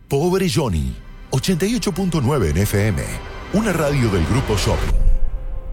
Pobre Johnny, 88.9 en FM, una radio del Grupo Shopping.